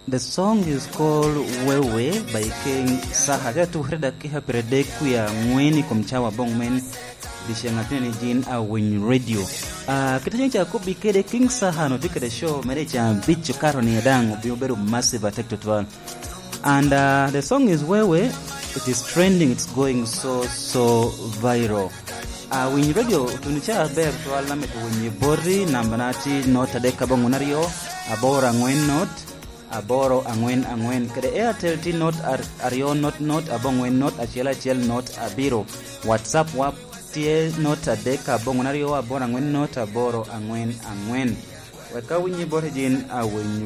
The song is called Wewe by King Saha. Jatu hreda kiha peredeku ya ngweni kumchawa bongmen dishangatini jin Awiny Radio. Kita cha kubi kede King Saha no tika the show merecha bichu karo ni yadangu biuberu massive attack to. And the song is Wewe. It is trending. It's going so viral. Awiny Radio tunicha ber tuala metu wenye bori nambanati nota deka bongunario abora ngwen not aboro angwen kede Airtel T not ario not abongwen not achiel not abiro WhatsApp wap tie not adeka bongunario abora ngwen not aboro angwen weka winyi bori jin Awiny